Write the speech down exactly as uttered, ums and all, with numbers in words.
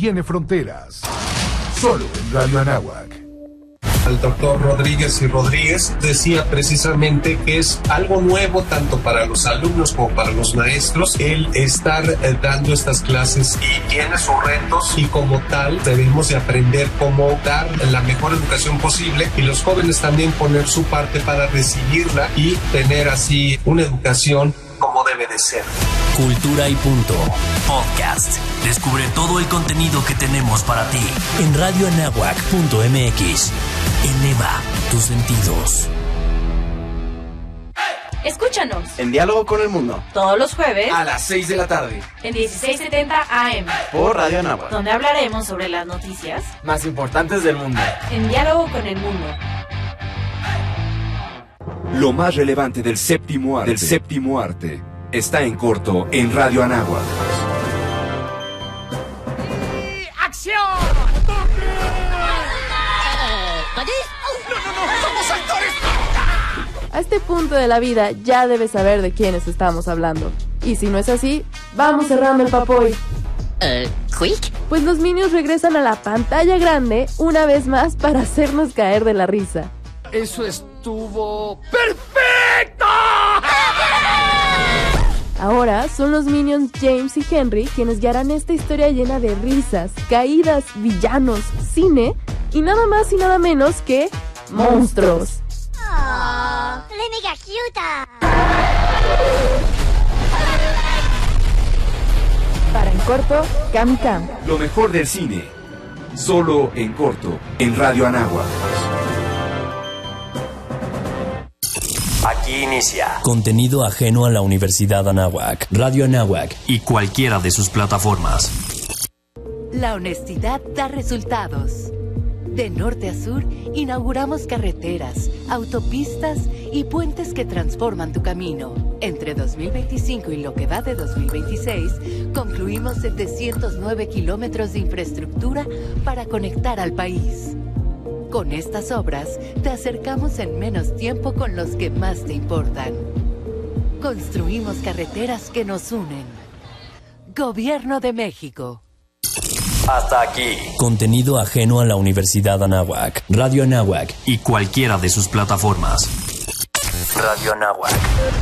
tiene fronteras. Solo en Radio Anáhuac. El doctor Rodríguez y Rodríguez decía precisamente que es algo nuevo tanto para los alumnos como para los maestros el estar eh, dando estas clases, y tiene sus retos, y como tal debemos de aprender cómo dar la mejor educación posible, y los jóvenes también poner su parte para recibirla y tener así una educación como debe de ser. Cultura y punto. Podcast. Descubre todo el contenido que tenemos para ti en radio anáhuac punto m x. Eleva tus sentidos. Escúchanos en Diálogo con el Mundo todos los jueves a las seis de la tarde en dieciséis setenta A M por Radio Anáhuac, donde hablaremos sobre las noticias más importantes del mundo. En Diálogo con el Mundo. Lo más relevante del séptimo arte, del séptimo arte está en corto en Radio Anáhuac. ¡Acción! A este punto de la vida ya debes saber de quiénes estamos hablando. Y si no es así, vamos cerrando el papoy. Uh, ¿Quick? Pues los Minions regresan a la pantalla grande una vez más para hacernos caer de la risa. Eso estuvo perfecto. Ahora son los Minions James y Henry quienes guiarán esta historia llena de risas, caídas, villanos, cine y nada más y nada menos que monstruos. Oh, le mega cute. Para En Corto, Cam Cam. Lo mejor del cine, solo en corto en Radio Anáhuac. Aquí inicia contenido ajeno a la Universidad Anáhuac, Radio Anáhuac y cualquiera de sus plataformas. La honestidad da resultados. De norte a sur, inauguramos carreteras, autopistas y puentes que transforman tu camino. Entre dos mil veinticinco y lo que va de dos mil veintiséis, concluimos setecientos nueve kilómetros de infraestructura para conectar al país. Con estas obras, te acercamos en menos tiempo con los que más te importan. Construimos carreteras que nos unen. Gobierno de México. Hasta aquí. Contenido ajeno a la Universidad Anáhuac, Radio Anáhuac y cualquiera de sus plataformas. Radio Anáhuac.